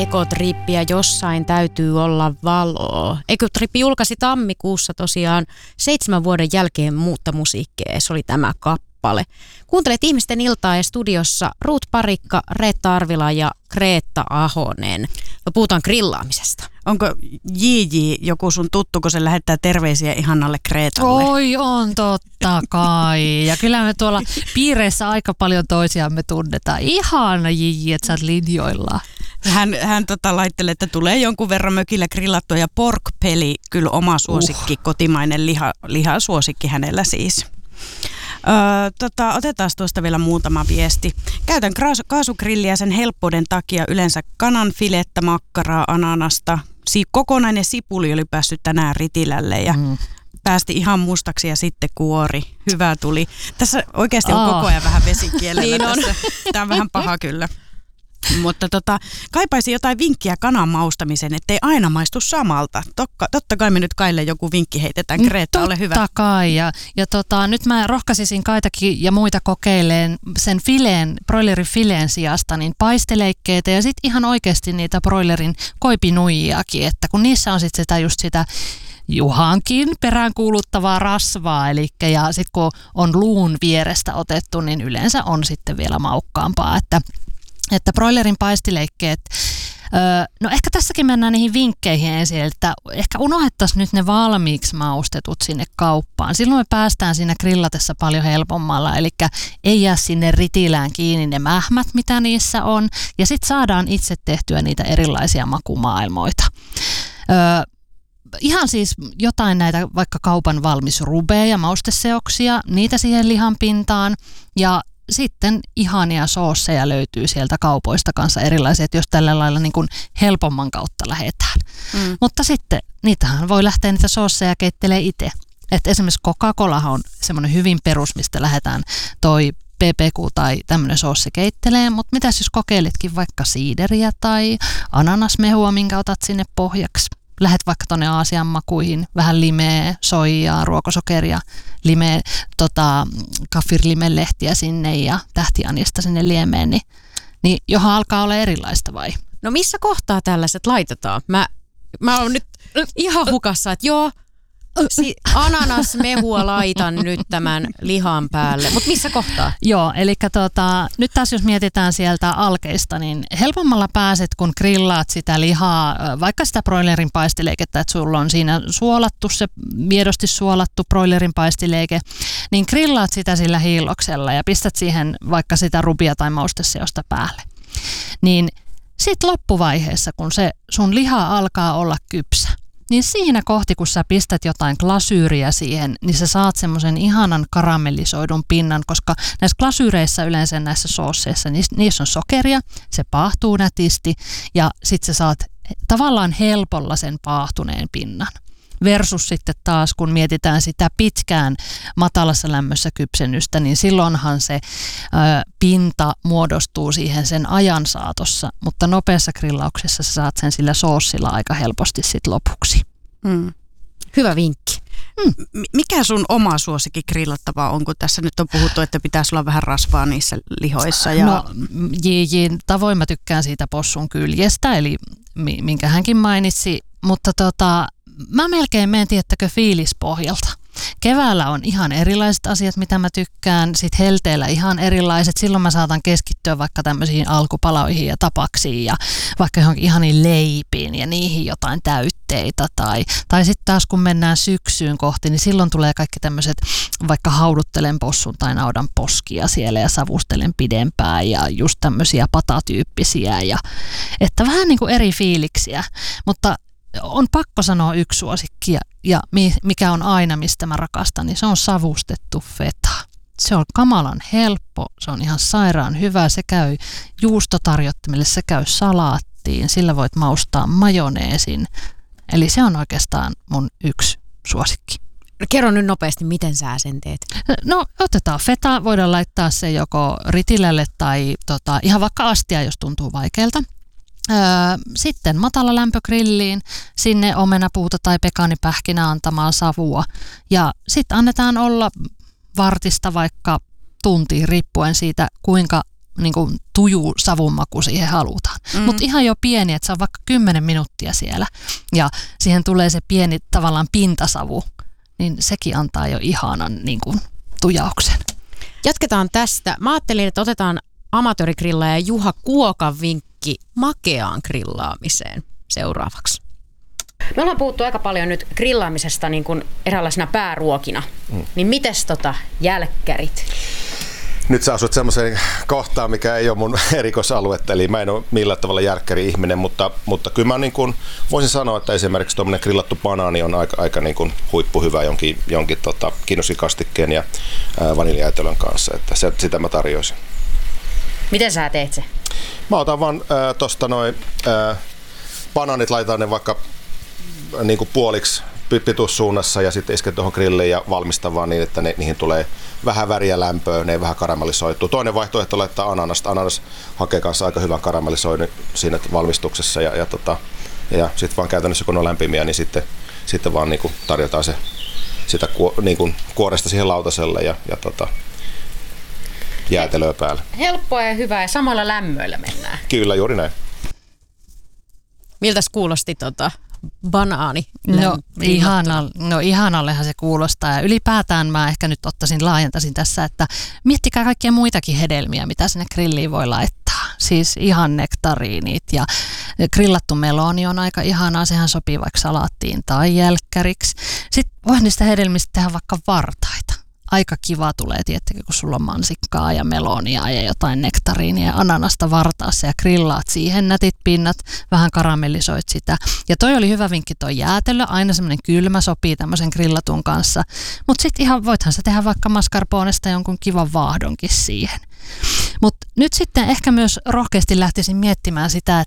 Ekotrippiä jossain täytyy olla valoa. Ekotrippi julkaisi tammikuussa tosiaan 7 vuoden jälkeen muutta musiikkia. Se oli tämä kappale. Kuuntelet Ihmisten iltaa ja studiossa Ruut Parikka, Reetta Arvila ja Kreetta Ahonen. No, puhutaan grillaamisesta. Onko JJ joku sun tuttu, kun se lähettää terveisiä ihanalle Kreetalle? Oi, on totta kai. Ja kyllä me tuolla piireissä aika paljon toisiamme tunnetaan. Ihana JJ, että sä oot linjoilla. Hän laittelee, että tulee jonkun verran mökillä grillattua ja pork-peli, kyllä oma suosikki, kotimainen lihasuosikki hänellä siis. Otetaan tuosta vielä muutama viesti. Käytän kaasugrilliä sen helppouden takia yleensä kanan filettä, makkaraa, ananasta. Kokonainen sipuli oli päässyt tänään ritilälle ja päästi ihan mustaksi ja sitten kuori. Hyvä tuli. Tässä oikeasti on koko ajan vähän vesikielellä niin tässä. Tämä on vähän paha kyllä. Mutta kaipaisin jotain vinkkiä kanan maustamiseen, ettei aina maistu samalta. Totta kai me nyt Kaille joku vinkki heitetään. Kreetta, ole hyvä. Totta kai. Ja nyt mä rohkaisisin Kaitakin ja muita kokeileen sen broilerin fileen sijasta niin paisteleikkeitä ja sitten ihan oikeasti niitä broilerin koipinuijiakin, että kun niissä on sitten sitä Juhankin peräänkuuluttavaa rasvaa, ja sitten kun on luun vierestä otettu, niin yleensä on sitten vielä maukkaampaa, että broilerin paistileikkeet, no ehkä tässäkin mennään niihin vinkkeihin ensin, että ehkä unohdettaisiin nyt ne valmiiksi maustetut sinne kauppaan. Silloin me päästään siinä grillatessa paljon helpommalla, eli ei jää sinne ritilään kiinni ne mähmät, mitä niissä on, ja sitten saadaan itse tehtyä niitä erilaisia makumaailmoita. Ihan siis jotain näitä vaikka kaupan valmis rubeja, mausteseoksia, niitä siihen lihan pintaan, ja sitten ihania soosseja löytyy sieltä kaupoista kanssa erilaisia, että jos tällä lailla niin kuin helpomman kautta lähdetään. Mutta sitten niitähän voi lähteä niitä soosseja keittelemään itse. Että esimerkiksi Coca-Colahan on semmoinen hyvin perus, mistä lähdetään toi PPQ tai tämmöinen soossi keittelemään, mutta mitäs jos kokeilitkin vaikka siideriä tai ananasmehua, minkä otat sinne pohjaksi. Lähet vaikka tuonne Aasian makuihin, vähän limeä, soijaa, ruokosokeria, limeä, kaffirlimelehtiä sinne ja tähtianista sinne liemeen, niin johon alkaa olla erilaista vai? No missä kohtaa tällaiset laitetaan? Mä oon nyt ihan hukassa, että joo, ananasmehua laitan nyt tämän lihan päälle, mutta missä kohtaa? Joo, eli nyt taas jos mietitään sieltä alkeista, niin helpommalla pääset, kun grillaat sitä lihaa, vaikka sitä broilerin paistileikettä, että sulla on siinä suolattu, se miedosti suolattu broilerin paistileike, niin grillaat sitä sillä hiilloksella ja pistät siihen vaikka sitä rubia tai mausteseosta päälle. Niin sitten loppuvaiheessa, kun se sun liha alkaa olla kypsä, niin siinä kohti, kun sä pistät jotain glasyyriä siihen, niin sä saat semmoisen ihanan karamellisoidun pinnan, koska näissä glasyyreissä yleensä näissä soosseissa, niissä on sokeria, se paahtuu nätisti ja sit sä saat tavallaan helpolla sen paahtuneen pinnan. Versus sitten taas, kun mietitään sitä pitkään matalassa lämmössä kypsennystä, niin silloinhan se pinta muodostuu siihen sen ajan saatossa, mutta nopeassa grillauksessa sä saat sen sillä soossilla aika helposti sitten lopuksi. Hyvä vinkki. Mikä sun oma suosikki grillattavaa on, kun tässä nyt on puhuttu, että pitäisi olla vähän rasvaa niissä lihoissa? Ja... No JJ:n tavoin mä tykkään siitä possun kyljestä, eli minkä hänkin mainitsi, mutta mä melkein menen, tiettäkö, fiilispohjalta. Keväällä on ihan erilaiset asiat, mitä mä tykkään. Sitten helteellä ihan erilaiset. Silloin mä saatan keskittyä vaikka tämmöisiin alkupaloihin ja tapaksiin ja vaikka johonkin ihaniin leipiin ja niihin jotain täytteitä. Tai sitten taas kun mennään syksyyn kohti, niin silloin tulee kaikki tämmöiset, vaikka hauduttelen possun tai naudan poskia siellä ja savustelen pidempään ja just tämmöisiä patatyyppisiä. Että vähän niin kuin eri fiiliksiä, mutta on pakko sanoa yksi suosikki ja mikä on aina, mistä mä rakastan, niin se on savustettu feta. Se on kamalan helppo, se on ihan sairaan hyvä, se käy juustotarjottimelle, se käy salaattiin, sillä voit maustaa majoneesin. Eli se on oikeastaan mun yksi suosikki. Kerro nyt nopeasti, miten sä sen teet? No otetaan feta, voidaan laittaa se joko ritilälle tai ihan vaikka astia, jos tuntuu vaikealta. Sitten matala lämpögrilliin, sinne omenapuuta tai pekaanipähkinä antamaan savua ja sitten annetaan olla vartista vaikka tuntiin riippuen siitä, kuinka niin kuin tuju savunmaku siihen halutaan. Mutta ihan jo pieni, että se on vaikka 10 minuuttia siellä ja siihen tulee se pieni tavallaan pintasavu, niin sekin antaa jo ihanan niin kuin tujauksen. Jatketaan tästä. Mä ajattelin, että otetaan amatöörigrillaaja Juha Kuokan vinkki makeaan grillaamiseen seuraavaksi. Me ollaan puhuttu aika paljon nyt grillaamisesta niin kuin eräänlaisena pääruokina. Niin mites jälkkärit? Nyt sä asut semmoiseen kohtaan, mikä ei ole mun erikoisaluetta, eli mä en ole millään tavalla järkkäri-ihminen, mutta kyllä mä niin kuin voisin sanoa, että esimerkiksi tuommoinen grillattu banaani on aika niin kuin huippuhyvä jonkin kiinnossikastikkeen ja vaniljajäätelön kanssa, että sitä mä tarjoisin. Miten sä teet se? Mä otan vaan tosta banaanit, laitan ne vaikka niin kuin puoliksi pituussuunnassa ja sitten isken tuohon grilliin ja valmistan vaan niin, että niihin tulee vähän väriä lämpöä, ne ei vähän karamellisoituu. Toinen vaihtoehto laittaa ananasta. Ananas hakee kanssa aika hyvän karamellisoinnin siinä valmistuksessa ja sitten vaan käytännössä kun on lämpimiä, niin sitten vaan niin kuin tarjotaan sitä niin kuin kuoresta siihen lautaselle ja jäätelöä päälle. Helppoa ja hyvää ja samalla lämmöillä mennään. Kyllä, juuri näin. Miltäs kuulosti banaani? Ihanallehan se kuulostaa. Ja ylipäätään mä ehkä nyt laajentaisin tässä, että miettikää kaikkia muitakin hedelmiä, mitä sinne grilliin voi laittaa. Siis ihan nektariinit ja grillattu meloni on aika ihanaa. Sehän sopii vaikka salaattiin tai jälkkäriksi. Sitten voi niistä hedelmistä tehdä vaikka vartaita. Aika kiva tulee, tietenkin, kun sulla on mansikkaa ja melonia ja jotain nektariinia ja ananasta vartaassa ja grillaat siihen nätit pinnat, vähän karamellisoit sitä. Ja toi oli hyvä vinkki toi jäätelö, aina semmoinen kylmä sopii tämmöisen grillatun kanssa. Mutta sitten ihan voithan sä tehdä vaikka mascarponesta jonkun kivan vaahdonkin siihen. Mutta nyt sitten ehkä myös rohkeasti lähtisin miettimään sitä,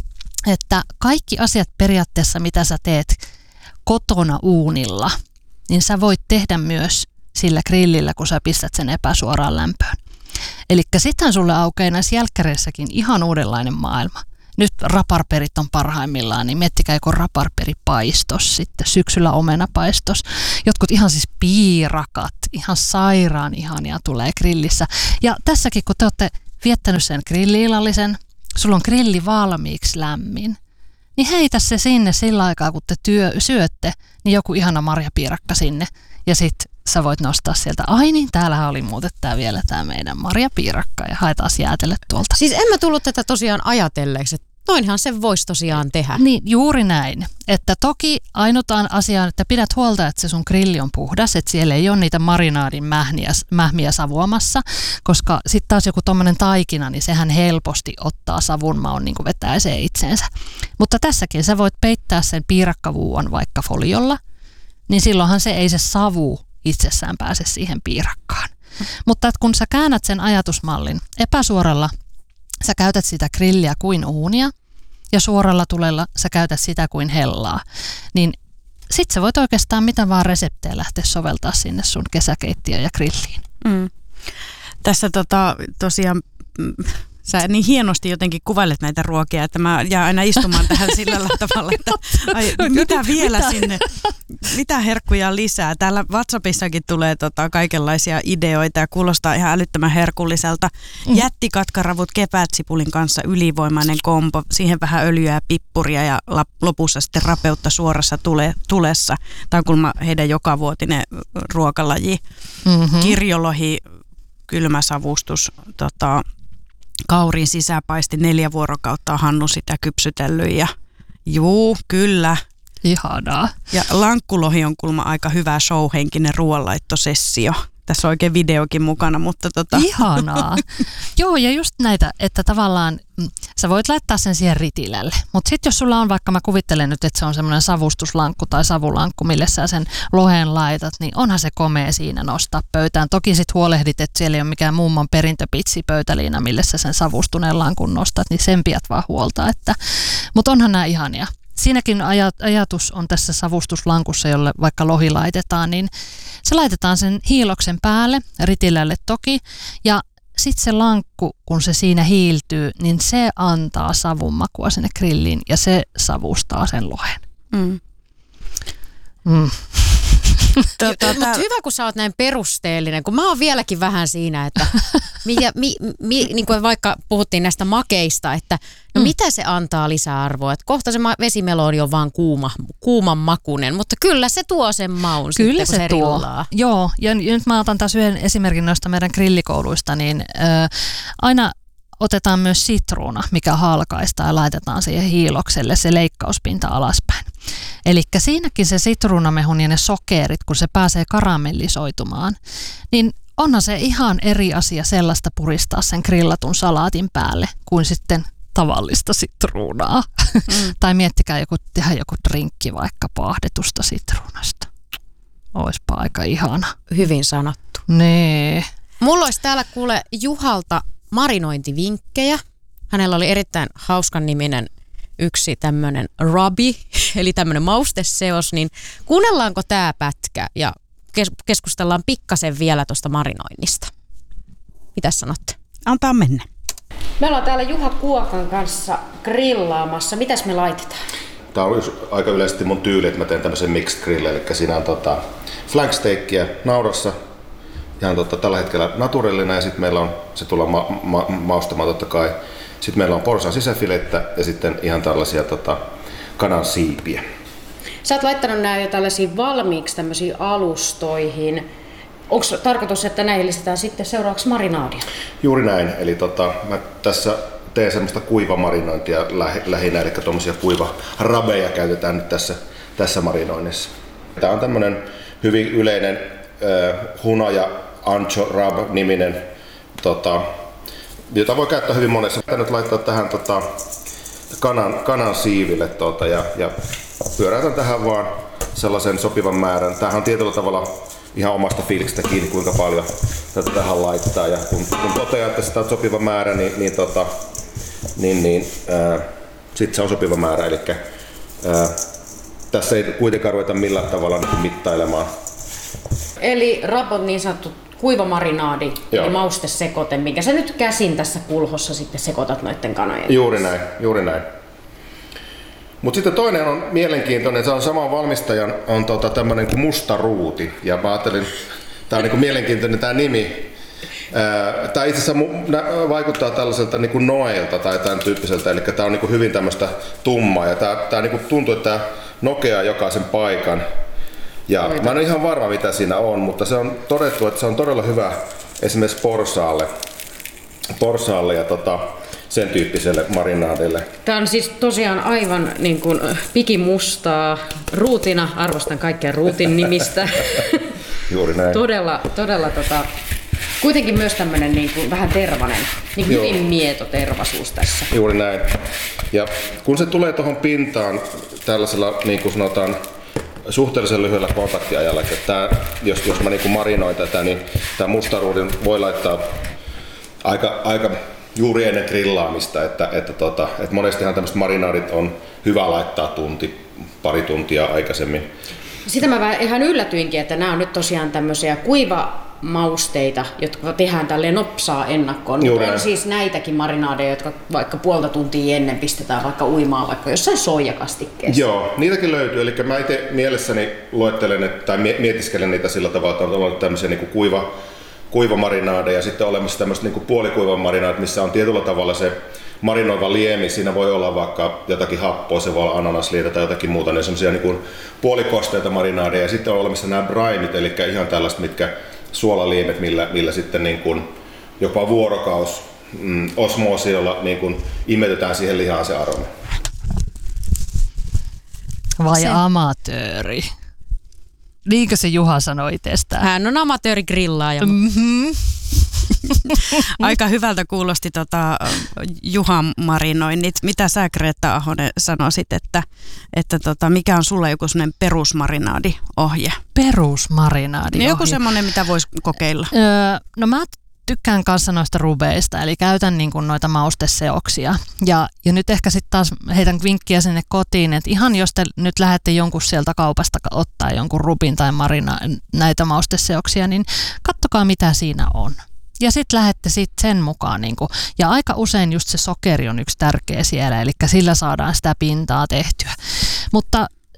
että kaikki asiat periaatteessa, mitä sä teet kotona uunilla, niin sä voit tehdä myös sillä grillillä, kun sä pistät sen epäsuoraan lämpöön. Eli sittenhän sulle aukeaa näissä jälkkäreissäkin ihan uudenlainen maailma. Nyt raparperit on parhaimmillaan, niin miettikää joku raparperipaistos, sitten syksyllä omenapaistos. Jotkut ihan siis piirakat, ihan sairaan ihania tulee grillissä. Ja tässäkin, kun te olette viettänyt sen grilli-illallisen, sulla on grilli valmiiksi lämmin, niin heitä se sinne sillä aikaa, kun te syötte, niin joku ihana marjapiirakka sinne. Ja sitten sä voit nostaa sieltä, ai niin, täällähän oli muuten vielä tämä meidän marjapiirakka ja haetaan jäätelöt tuolta. Siis en mä tullut tätä tosiaan ajatelleeksi, että noinhan se voisi tosiaan tehdä. Niin, juuri näin. Että toki ainotaan asiaan, että pidät huolta, että se sun grilli on puhdas, että siellä ei ole niitä marinaadin mähmiä savuamassa, koska sitten taas joku tommonen taikina, niin sehän helposti ottaa savun maun, niin kuin vetää se itseensä. Mutta tässäkin sä voit peittää sen piirakkavuuan vaikka foliolla, niin silloinhan se ei se savu itsessään pääse siihen piirakkaan. Mutta että kun sä käännät sen ajatusmallin epäsuoralla, sä käytät sitä grilliä kuin uunia ja suoralla tulella sä käytät sitä kuin hellaa, niin sit sä voit oikeastaan mitä vaan reseptejä lähteä soveltaa sinne sun kesäkeittiöön ja grilliin. Tässä tosiaan sä niin hienosti jotenkin kuvailet näitä ruokia, että mä jään aina istumaan tähän sillä tavalla, että mitä vielä sinne, mitä herkkuja lisää. Täällä WhatsAppissakin tulee kaikenlaisia ideoita ja kuulostaa ihan älyttömän herkulliselta. Jättikatkaravut kepäätsipulin kanssa ylivoimainen kombo, siihen vähän öljyä ja pippuria ja lopussa sitten rapeutta suorassa tulessa. Tämä on kuulemma heidän jokavuotinen ruokalaji. Kirjolohi, kylmäsavustus, kauriin sisäpaisti 4 vuorokautta on Hannu sitä kypsytellyt ja juu, kyllä. Ihanaa. Ja lankkulohi on kuulemma aika hyvä showhenkinen ruoanlaittosessio. Tässä on oikein videokin mukana, mutta Ihanaa. Joo, ja just näitä, että tavallaan sä voit laittaa sen siihen ritilälle. Mutta sitten jos sulla on, vaikka mä kuvittelen nyt, että se on semmoinen savustuslankku tai savulankku, mille sä sen lohen laitat, niin onhan se komea siinä nostaa pöytään. Toki sit huolehdit, että siellä ei ole mikään mummon perintöpitsi pöytäliina, mille sä sen savustuneen lankun nostat, niin sen pidät vaan huolta. Mutta onhan nämä ihania. Siinäkin ajatus on tässä savustuslankussa, jolle vaikka lohi laitetaan, niin se laitetaan sen hiiloksen päälle, ritilälle toki, ja sitten se lankku, kun se siinä hiiltyy, niin se antaa savun makua sinne grilliin ja se savustaa sen lohen. Mutta hyvä, kun sä oot näin perusteellinen, kun mä oon vieläkin vähän siinä, että niin kuin vaikka puhuttiin näistä makeista, että no mitä se antaa lisäarvoa, että kohta se vesimeloni on vaan kuuman makunen, mutta kyllä se tuo sen maun kyllä sitten, kun se rillaa. Joo, ja nyt mä otan taas yhden esimerkin noista meidän grillikouluista, niin aina otetaan myös sitruuna, mikä halkaistaan ja laitetaan siihen hiilokselle se leikkauspinta alaspäin. Eli siinäkin se sitruunamehun ja ne sokerit, kun se pääsee karamellisoitumaan, niin onhan se ihan eri asia sellaista puristaa sen grillatun salaatin päälle kuin sitten tavallista sitruunaa. Tai miettikää tehdä joku drinkki vaikka paahdetusta sitruunasta. Oispa aika ihana. Hyvin sanottu. Nee. Mulla olisi täällä kuule Juhalta marinointivinkkejä. Hänellä oli erittäin hauskan niminen yksi tämmöinen ruby, eli tämmöinen mausteseos, niin kuunnellaanko tämä pätkä ja keskustellaan pikkasen vielä tuosta marinoinnista. Mitäs sanotte? Antaa mennä. Me ollaan täällä Juha Kuokan kanssa grillaamassa. Mitäs me laitetaan? Tämä on aika yleisesti mun tyyli, että mä teen tämmöisen mixed grill, eli siinä on flank steakkiä naurassa, ihan tällä hetkellä naturellinen, ja sitten meillä on, se tullaan maustamaan totta kai. Sitten meillä on porsan sisäfilettä ja sitten ihan tällaisia kanan siipiä. Sä oot laittanut nämä jo tällaisiin valmiiksi tämmöisiin alustoihin. Onko tarkoitus, että näihin lisätään sitten seuraavaksi marinaadia? Juuri näin, eli mä tässä teen semmoista kuivamarinointia lähinnä, eli tuommoisia kuivarabeja käytetään nyt tässä marinoinnissa. Tämä on tämmöinen hyvin yleinen hunaja ancho rub niminen, jota voi käyttää hyvin monessa. Tämä nyt laittaa tähän kanan siiville ja pyöräytän tähän vaan sellaisen sopivan määrän. Tämähän on tietyllä tavalla ihan omasta fiiliksestä kiinni, kuinka paljon tätä tähän laittaa. Ja kun toteaa, että sitä on sopiva määrä, niin sitten se on sopiva määrä. Eli tässä ei kuitenkaan ruveta millään tavalla mittailemaan. Eli rapot niin sanottu kuivamarinaadi, eli maustesekote, minkä sä nyt käsin tässä kulhossa sitten sekoitat noiden kanojen. Juuri näin. Mutta sitten toinen on mielenkiintoinen, se on saman valmistajan, on tämmöinen kuin musta ruuti. Ja mä ajattelin, tää on niinku mielenkiintoinen tää nimi. Tää itse asiassa vaikuttaa tällaiselta niinku noelta tai tämän tyyppiseltä, eli tää on niinku hyvin tämmöistä tummaa. Ja tää niinku tuntuu, että tää nokeaa jokaisen paikan. Ja mä en ole ihan varma mitä siinä on, mutta se on todettu, että se on todella hyvä esimerkiksi porsaalle ja sen tyyppiselle marinaadille. Tämä on siis tosiaan aivan niin kuin pikimustaa ruutina. Arvostan kaikkia ruutin nimistä. Juuri näin. Todella kuitenkin myös tämmöinen niin kuin vähän tervainen, niin hyvin mieto tervasuus tässä. Juuri näin. Ja kun se tulee tuohon pintaan tällaisella, niin kuin sanotaan, suhteellisen lyhyellä kontaktiajalla, että jos mä niin kuin marinoin tätä, niin tämä mustaruudin voi laittaa aika juuri ennen grillaamista, että monestihan tämmöiset marinaadit on hyvä laittaa pari tuntia aikaisemmin. Sitä mä ihan yllätyinkin, että nämä on nyt tosiaan tämmöisiä kuivamausteita, jotka tehdään tälleen nopsaa ennakkoon. On siis näitäkin marinaadeja, jotka vaikka puolta tuntia ennen pistetään vaikka uimaan vaikka jossain soijakastikkeessa. Joo, niitäkin löytyy. Eli mä itse mielessäni luettelen tai mietiskelen niitä sillä tavalla, että on ollut tämmöisiä niin kuin kuivamarinaade ja sitten olemassa tämmöiset niin kuin puolikuivan marinaadit, missä on tietyllä tavalla se marinoiva liemi. Siinä voi olla vaikka jotakin happoa, se voi olla ananasliitä tai jotakin muuta, niin semmoisia niin kuin puolikosteita marinaadeja. Ja sitten on olemassa nämä brimit, eli ihan tällaiset, mitkä suolaliemet, millä sitten niin kuin jopa vuorokaus osmoosilla niin kuin imetetään siihen lihaan se aroma. Vai amatööri? Niinkö se Juha sanoi itsestään? Hän on amatöörigrillaaja. Mm-hmm. Aika hyvältä kuulosti Juhan marinoinnit. Mitä sä, Greta Ahonen, sanoisit, että mikä on sulla joku sellainen perusmarinaadiohje? Perusmarinaadiohje? Joku semmoinen, mitä voisi kokeilla. No mä tykkään kanssa noista rubeista, eli käytän niin kuin noita mausteseoksia. Ja nyt ehkä sitten taas heitän vinkkiä sinne kotiin, että ihan jos te nyt lähdette jonkun sieltä kaupasta ottaa jonkun rubin tai näitä mausteseoksia, niin kattokaa mitä siinä on. Ja sitten lähdette sen mukaan. Ja aika usein just se sokeri on yksi tärkeä siellä, eli sillä saadaan sitä pintaa tehtyä. Mutta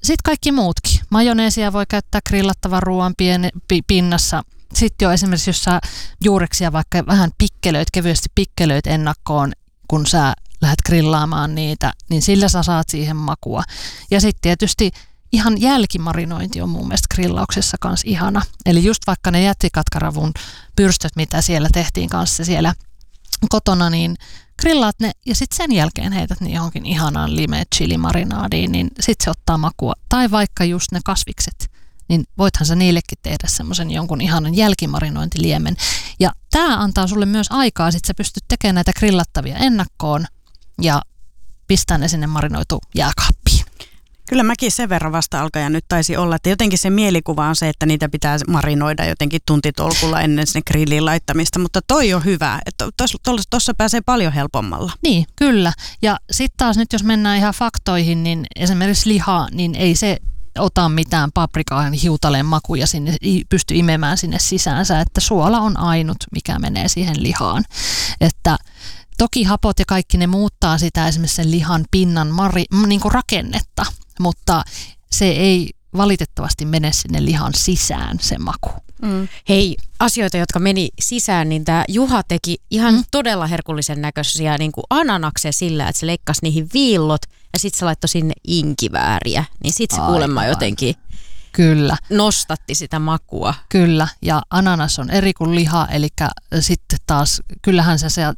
sitten kaikki muutkin. Majoneesia voi käyttää grillattavan ruoan pinnassa. Sitten jo esimerkiksi, jos sä juureksia vaikka vähän kevyesti pikkelöit ennakkoon, kun sä lähdet grillaamaan niitä, niin sillä sä saat siihen makua. Ja sitten tietysti ihan jälkimarinointi on mun mielestä grillauksessa kanssa ihana. Eli just vaikka ne jättikatkaravun pyrstöt, mitä siellä tehtiin kanssa siellä kotona, niin grillaat ne ja sitten sen jälkeen heität ne johonkin ihanaan chili-marinaadiin, niin sitten se ottaa makua. Tai vaikka just ne kasvikset, niin voithan sä niillekin tehdä semmoisen jonkun ihanan jälkimarinointiliemen. Ja tämä antaa sulle myös aikaa, sit sä pystyt tekemään näitä grillattavia ennakkoon ja pistää ne sinne marinoitu jääkaappiin. Kyllä mäkin sen verran vasta-alkaja nyt taisi olla, että jotenkin se mielikuva on se, että niitä pitää marinoida jotenkin tuntitolkulla ennen sinne grilliin laittamista, mutta toi on hyvä, että tuossa pääsee paljon helpommalla. Niin, kyllä. Ja sitten taas nyt jos mennään ihan faktoihin, niin esimerkiksi liha, niin ei se ota mitään paprikaan hiutaleen makuja sinne, pysty imemään sinne sisäänsä, että suola on ainut, mikä menee siihen lihaan. Että toki hapot ja kaikki ne muuttaa sitä esimerkiksi sen lihan pinnan niin kuin rakennetta, mutta se ei valitettavasti mene sinne lihan sisään se maku. Hei, asioita, jotka meni sisään, niin tämä Juha teki ihan todella herkullisen näköisiä niin kuin ananaksia sillä, että se leikkasi niihin viillot ja sitten se laittoi sinne inkivääriä, niin sitten se kuulemma jotenkin kyllä nostatti sitä makua. Kyllä, ja ananas on eri kuin liha, eli sitten taas kyllähän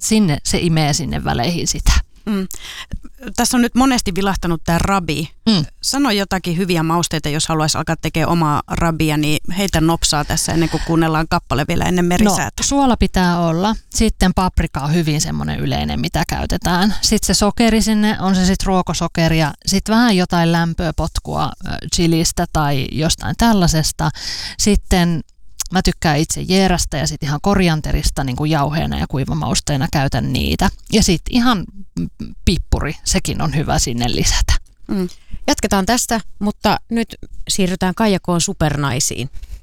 se imee sinne väleihin sitä. Tässä on nyt monesti vilahtanut tämä rabi. Sano jotakin hyviä mausteita, jos haluaisi alkaa tekemään omaa rabia, niin heitä nopsaa tässä ennen kuin kuunnellaan kappale vielä ennen merisäätä. No, suola pitää olla. Sitten paprika on hyvin semmoinen yleinen, mitä käytetään. Sitten se sokeri sinne, on se sitten ruokosokeri ja sitten vähän jotain lämpöä, potkua chilistä tai jostain tällaisesta. Sitten mä tykkään itse jeerästä ja sitten ihan korianterista niin kuin jauheena ja kuivamausteena käytän niitä. Ja sitten ihan pippuri, sekin on hyvä sinne lisätä. Jatketaan tästä, mutta nyt siirrytään Kaija K:n supernaisiin.